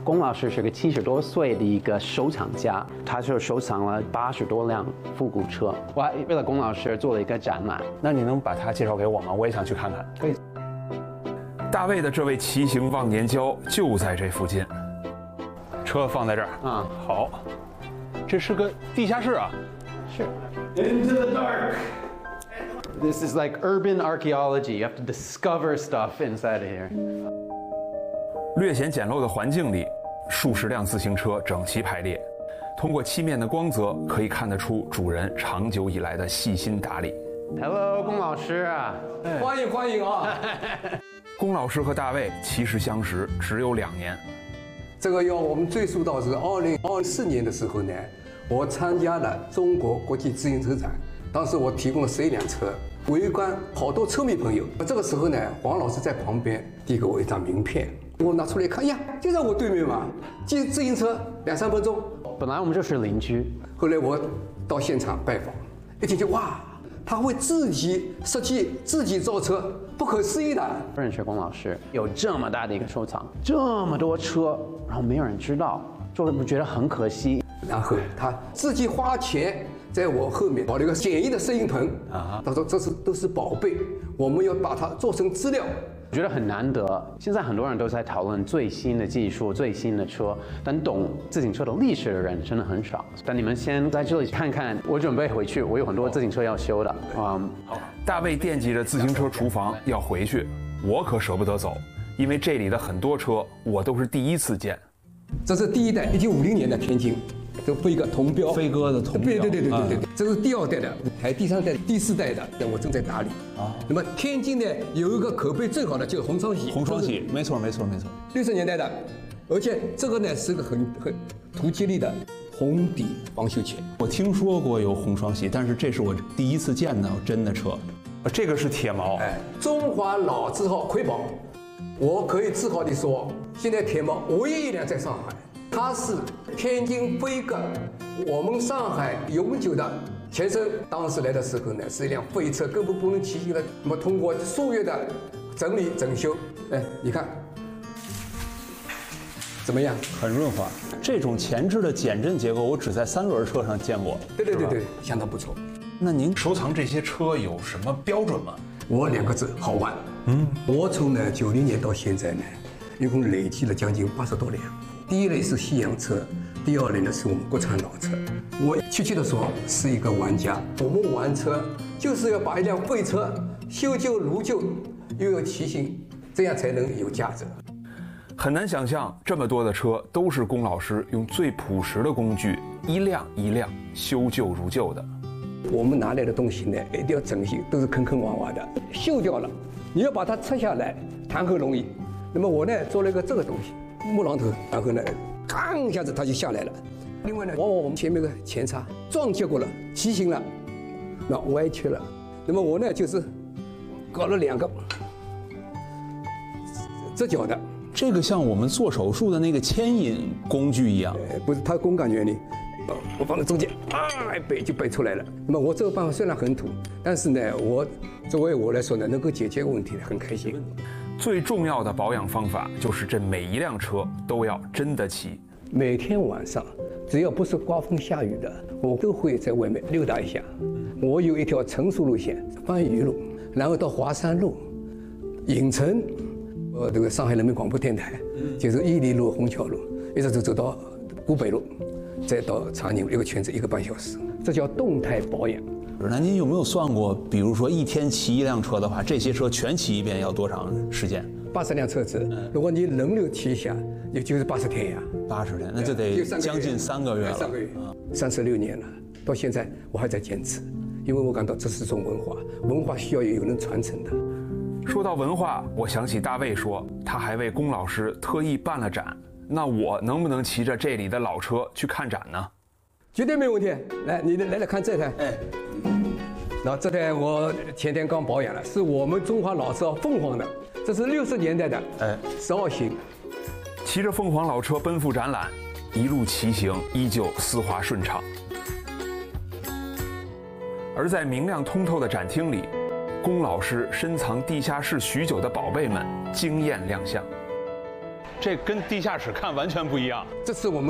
龚老师是个70多岁的一个收藏家，他就收藏了80多辆复古车。我还为了龚老师做了一个展览。 那你能把它介绍给我吗？我也想去看看。 可以。 大卫的这位骑行忘年交就在这附近。 车放在这儿啊， 好。这是个地下室啊。 是。Into the dark. This is like urban archaeology. You have to discover stuff inside of here. 略显简陋的环境里，数十辆自行车整齐排列，通过漆面的光泽，可以看得出主人长久以来的细心打理。 Hello， 龚老师啊， 欢迎欢迎啊！ 龚老师和大卫其实相识只有2年。 这个要我们追溯到是2024年的时候呢，我参加了中国国际自行车展，当时我提供了11辆车，围观好多车迷朋友。这个时候呢，黄老师在旁边递给我一张名片。我拿出来看，呀，就在我对面嘛，骑自行车2、3分钟。 本来我们就是邻居， 后来我到现场拜访，一进去哇，他会自己设计、自己造车，不可思议的。 不认识龚老师，有这么大的一个收藏，这么多车，然后没有人知道，就会觉得很可惜。 然后他自己花钱在我后面搞了一个简易的摄影棚啊，他说这都是宝贝，我们要把它做成资料。 我觉得很难得，现在很多人都在讨论最新的技术、最新的车，但懂自行车的历史的人真的很少。但你们先在这里看看，我准备回去，我有很多自行车要修的。好， 大卫惦记着自行车厨房要回去，我可舍不得走，因为这里的很多车我都是第一次见。 这是第一代，1950年的天津。这飞鸽铜标， 飞鸽的铜标， 对，这是第2代的，还第3代、第4代的，我正在打理啊。那么天津呢有一个口碑最好的，就是红双喜， 红双喜，没错 ，60年代的，而且这个呢是个很图吉利的红底防锈钳。 我听说过有红双喜，但是这是我第一次见到真的车。这个是铁毛， 中华老字号魁宝，我可以自豪地说，现在铁毛唯一一辆在上海。它是天津飞鸽，我们上海永久的前身。当时来的时候呢，是一辆废车，根本不能骑行的。那么通过数月的整理整修，你看怎么样？ 很润滑。这种前置的减震结构，我只在3轮车上见过。 对，相当不错。 那您收藏这些车有什么标准吗？ 我2个字：好玩。我从90年到现在呢，一共累计了将近80多辆。第一类是西洋车，第2类呢是我们国产老车。我确切的说是一个玩家。我们玩车就是要把一辆废车修旧如旧，又有骑行，这样才能有价值。 很难想象这么多的车都是龚老师用最朴实的工具一辆一辆修旧如旧的。 我们拿来的东西呢，一定要整齐，都是坑坑洼洼的，锈掉了，你要把它拆下来，谈何容易？那么我呢做了一个这个东西。木榔头，然后呢，吭一下子它就下来了。另外呢，往往我们前面的前叉撞击过了，畸形了，那歪曲了。那么我呢，就是搞了2个折角的。 这个像我们做手术的那个牵引工具一样， 不是它工感原理。我放在中间，摆就摆出来了。那么我这个办法虽然很土，但是呢，作为我来说呢，能够解决问题，很开心。 最重要的保养方法就是这每一辆车都要真的骑。 每天晚上，只要不是刮风下雨的，我都会在外面溜达一下。我有一条成熟路线，番禺路，然后到华山路、影城，这个上海人民广播电台，就是伊犁路、虹桥路，一直走到古北路，再到长宁，一个圈子1个半小时，这叫动态保养。 那您有没有算过，比如说1天骑1辆车的话，这些车全骑一遍要多长时间 ？80辆车子，如果你轮流骑一下，也就是80天呀。 80天，那就得将近3个月了。 3个月，36年了，到现在我还在坚持，因为我感到这是一种文化，文化需要有人传承的。 说到文化，我想起大卫说，他还为龚老师特意办了展。那我能不能骑着这里的老车去看展呢？ 绝对没问题。来，你来看这台。那这台我前天刚保养了，是我们中华老车凤凰的，这是60年代的12型。 骑着凤凰老车奔赴展览，一路骑行依旧丝滑顺畅。而在明亮通透的展厅里，龚老师深藏地下室许久的宝贝们惊艳亮相。 这跟地下室看完全不一样。 这是我们